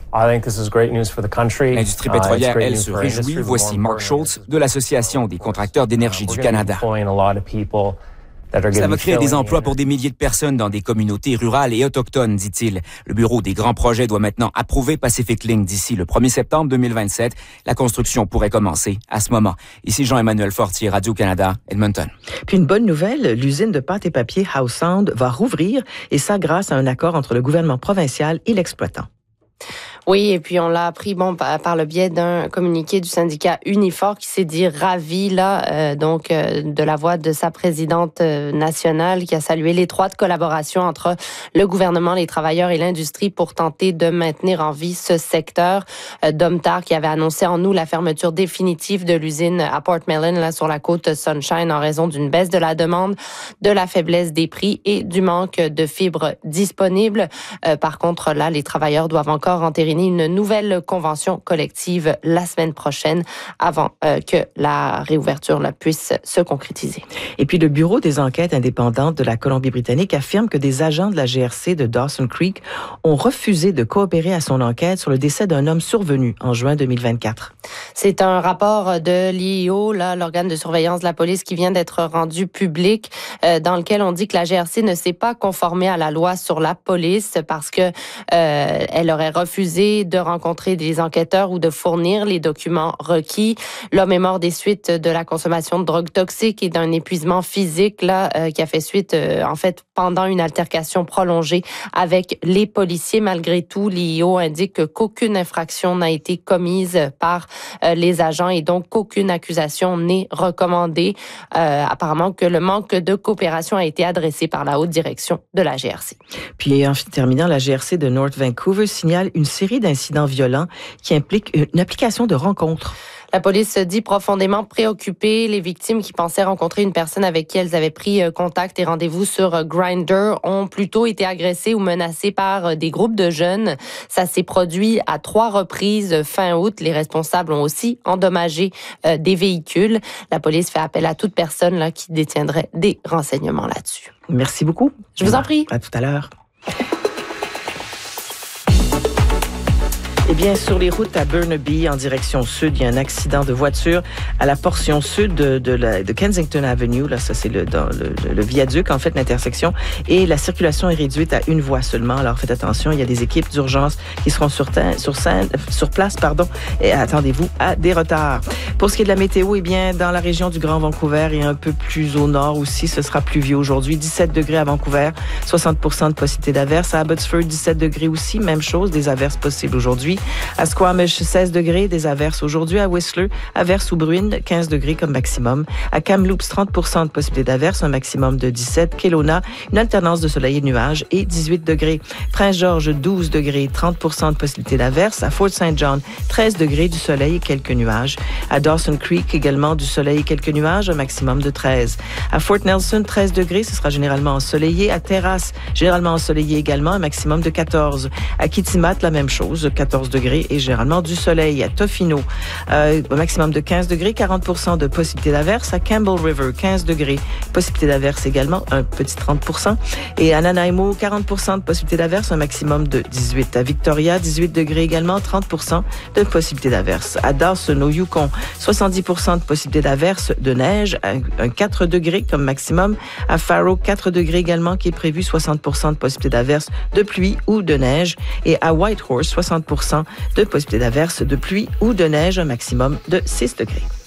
L'industrie pétrolière, elle, se réjouit. Voici Mark Schultz de l'Association des contracteurs d'énergie du Canada. Ça va créer des emplois pour des milliers de personnes dans des communautés rurales et autochtones, dit-il. Le Bureau des grands projets doit maintenant approuver Pacific Link d'ici le 1er septembre 2027. La construction pourrait commencer à ce moment. Ici Jean-Emmanuel Fortier, Radio-Canada, Edmonton. Puis une bonne nouvelle, l'usine de pâte et papier Howe Sound va rouvrir, et ça grâce à un accord entre le gouvernement provincial et l'exploitant. Oui, et puis on l'a appris par le biais d'un communiqué du syndicat Unifor qui s'est dit ravi de la voix de sa présidente nationale qui a salué l'étroite collaboration entre le gouvernement, les travailleurs et l'industrie pour tenter de maintenir en vie ce secteur. Domtar qui avait annoncé en août la fermeture définitive de l'usine à Port Mellon là sur la côte Sunshine en raison d'une baisse de la demande, de la faiblesse des prix et du manque de fibres disponibles. Par contre, là, les travailleurs doivent encore entériner une nouvelle convention collective la semaine prochaine avant que la réouverture puisse se concrétiser. Et puis, le Bureau des enquêtes indépendantes de la Colombie-Britannique affirme que des agents de la GRC de Dawson Creek ont refusé de coopérer à son enquête sur le décès d'un homme survenu en juin 2024. C'est un rapport de l'IEO, l'organe de surveillance de la police, qui vient d'être rendu public, dans lequel on dit que la GRC ne s'est pas conformée à la loi sur la police parce que elle aurait refusé de rencontrer des enquêteurs ou de fournir les documents requis. L'homme est mort des suites de la consommation de drogues toxiques et d'un épuisement physique qui a fait suite pendant une altercation prolongée avec les policiers. Malgré tout, l'IEO indique qu'aucune infraction n'a été commise par les agents et donc qu'aucune accusation n'est recommandée. Apparemment que le manque de coopération a été adressé par la haute direction de la GRC. Puis en terminant, la GRC de North Vancouver signale une série d'incidents violents qui impliquent une application de rencontre. La police se dit profondément préoccupée. Les victimes qui pensaient rencontrer une personne avec qui elles avaient pris contact et rendez-vous sur Grindr ont plutôt été agressées ou menacées par des groupes de jeunes. Ça s'est produit à 3 reprises fin août. Les responsables ont aussi endommagé des véhicules. La police fait appel à toute personne qui détiendrait des renseignements là-dessus. Merci beaucoup. Je vous en prie. À tout à l'heure. Eh bien, sur les routes à Burnaby, en direction sud, il y a un accident de voiture à la portion sud de Kensington Avenue. Là, ça, c'est dans le viaduc, en fait, l'intersection. Et la circulation est réduite à une voie seulement. Alors, faites attention, il y a des équipes d'urgence qui seront sur place, et attendez-vous à des retards. Pour ce qui est de la météo, eh bien, dans la région du Grand Vancouver et un peu plus au nord aussi, ce sera pluvieux aujourd'hui. 17 degrés à Vancouver, 60% de possibilité d'averses. À Abbotsford, 17 degrés aussi, même chose, des averses possibles aujourd'hui. À Squamish, 16 degrés, des averses aujourd'hui. À Whistler, averses ou bruines, 15 degrés comme maximum. À Kamloops, 30% de possibilité d'averses, un maximum de 17. Kelowna, une alternance de soleil et de nuages et 18 degrés. Prince-Georges, 12 degrés, 30% de possibilité d'averses. À Fort St. John, 13 degrés, du soleil et quelques nuages. À Dawson Creek, également du soleil et quelques nuages, un maximum de 13. À Fort Nelson, 13 degrés, ce sera généralement ensoleillé. À Terrace, généralement ensoleillé également, un maximum de 14. À Kitimat, la même chose, 14 degrés et généralement du soleil. À Tofino, un maximum de 15 degrés, 40% de possibilité d'averse. À Campbell River, 15 degrés, possibilité d'averse également, un petit 30%. Et à Nanaimo, 40% de possibilité d'averse, un maximum de 18. À Victoria, 18 degrés également, 30% de possibilité d'averse. À Dawson, au Yukon, 70% de possibilité d'averse, de neige, un 4 degrés comme maximum. À Faro, 4 degrés également, qui est prévu, 60% de possibilité d'averse, de pluie ou de neige. Et à Whitehorse, 60% de possibilité d'averse, de pluie ou de neige, un maximum de 6 degrés.